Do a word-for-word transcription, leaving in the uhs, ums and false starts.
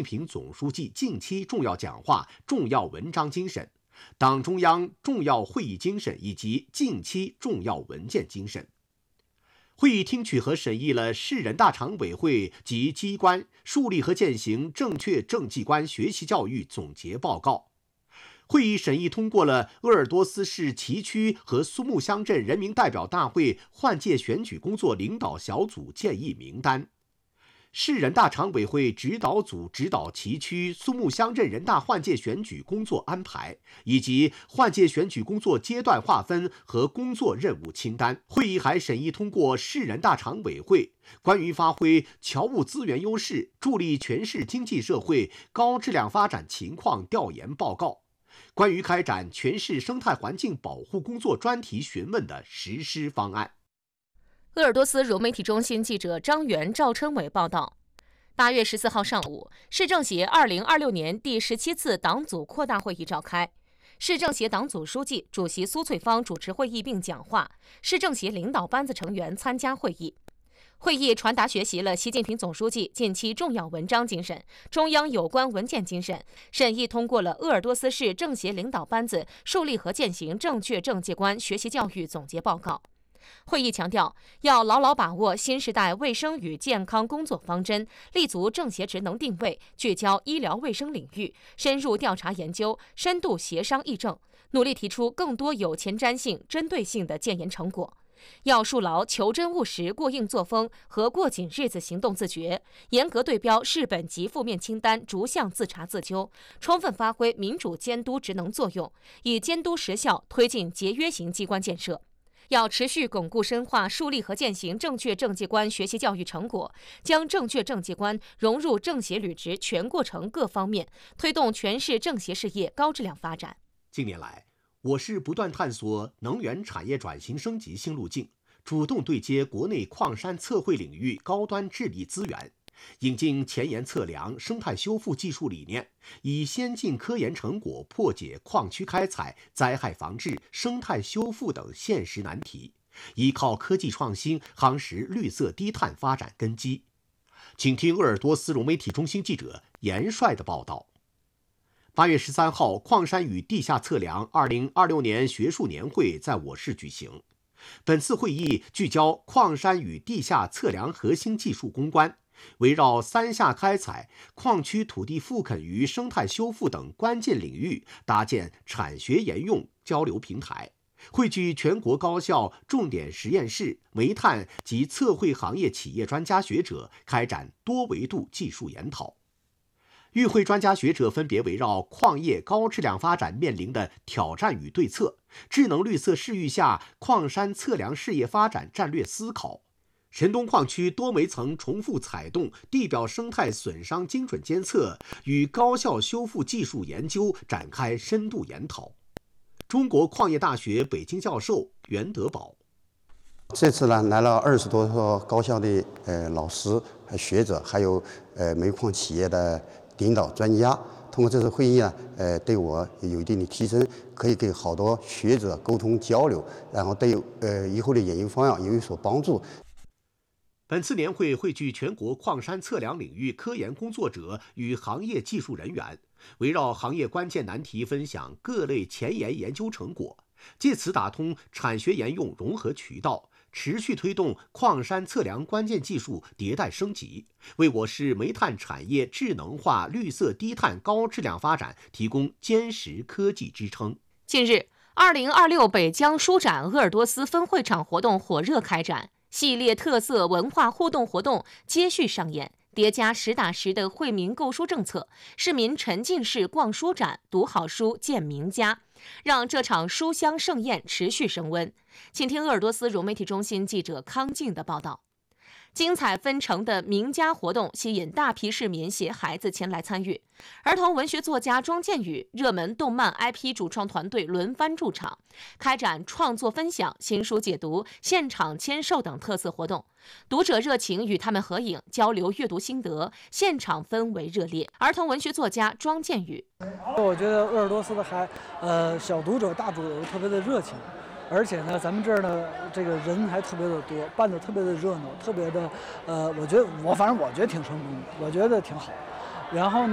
近平总书记近期重要讲话、重要文章精神、党中央重要会议精神以及近期重要文件精神。会议听取和审议了市人大常委会及机关树立和践行正确政绩观学习教育总结报告。会议审议通过了鄂尔多斯市岐区和苏木乡镇人民代表大会换届选举工作领导小组建议名单。市人大常委会指导组指导岐区、苏木乡镇人大换届选举工作安排，以及换届选举工作阶段划分和工作任务清单。会议还审议通过市人大常委会关于发挥侨务资源优势，助力全市经济社会高质量发展情况调研报告，关于开展全市生态环境保护工作专题询问的实施方案。 鄂尔多斯融媒体中心记者张元、赵琛伟报道，八月十四号上午，市政协二零二六年第十七次党组扩大会议召开，市政协党组书记、主席苏翠芳主持会议并讲话，市政协领导班子成员参加会议。会议传达学习了习近平总书记近期重要文章精神、中央有关文件精神，审议通过了鄂尔多斯市政协领导班子树立和践行正确政绩观学习教育总结报告。会议强调，要牢牢把握新时代卫生与健康工作方针，立足政协职能定位，聚焦医疗卫生领域，深入调查研究，深度协商议政，努力提出更多有前瞻性、针对性的建言成果。要树牢求真务实过硬作风和过紧日子行动自觉，严格对标市本级负面清单，逐项自查自纠，充分发挥民主监督职能作用，以监督实效推进节约型机关建设。要持续巩固深化树立和践行正确政绩观学习教育成果，将正确政绩观融入政协履职全过程各方面，推动全市政协事业高质量发展。 近年来，我市不断探索能源产业转型升级新路径，主动对接国内矿山测绘领域高端智力资源，引进前沿测量、生态修复技术理念，以先进科研成果破解矿区开采、灾害防治、生态修复等现实难题，依靠科技创新夯实绿色低碳发展根基。请听鄂尔多斯融媒体中心记者严帅的报道。八月十三号，矿山与地下测量二零二六年学术年会在我市举行。本次会议聚焦矿山与地下测量核心技术攻关，围绕三下开采、矿区土地复垦与生态修复等关键领域，搭建产学研用交流平台，汇聚全国高校、重点实验室、煤炭及测绘行业企业专家学者，开展多维度技术研讨。与会专家学者分别围绕矿业高质量发展面临的挑战与对策、智能绿色视域下矿山测量事业发展战略思考、神东矿区多煤层重复采洞地表生态损伤精准监测与高效修复技术研究展开深度研讨。中国矿业大学北京教授袁德宝， 这次呢来了二十多所高校的呃老师、学者，还有呃煤矿企业的领导专家。通过这次会议呢，呃，对我有一定的提升，可以给好多学者沟通交流，然后对呃以后的研究方向有所帮助。 本次年会汇聚全国矿山测量领域科研工作者与行业技术人员，围绕行业关键难题分享各类前沿研究成果，借此打通产学研用融合渠道，持续推动矿山测量关键技术迭代升级，为我市煤炭产业智能化、绿色低碳高质量发展提供坚实科技支撑。 近日，二零二六北疆书展鄂尔多斯分会场活动火热开展，系列特色文化互动活动接续上演，叠加实打实的惠民购书政策，市民沉浸式逛书展，读好书见名家，让这场书香盛宴持续升温。请听鄂尔多斯融媒体中心记者康静的报道。精彩纷呈的名家活动吸引大批市民携孩子前来参与，儿童文学作家庄建宇、热门动漫 I P 主创团队轮番驻场，开展创作分享、新书解读、现场签售等特色活动。读者热情与他们合影，交流阅读心得，现场氛围热烈。儿童文学作家庄建宇， 我觉得鄂尔多斯的还呃小读者、大读者特别的热情。而且呢，咱们这儿呢，这个人还特别的多，办得特别的热闹，特别的，呃，我觉得我反正我觉得挺成功的，我觉得挺好。然后呢。